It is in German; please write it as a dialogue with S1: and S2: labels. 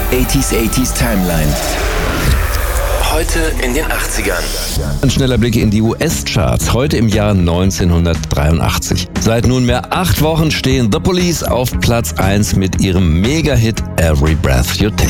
S1: 80s Timeline. Heute in den 80ern.
S2: Ein schneller Blick in die US-Charts, heute im Jahr 1983. Seit nunmehr 8 Wochen stehen The Police auf Platz 1 mit ihrem Mega-Hit Every Breath You Take.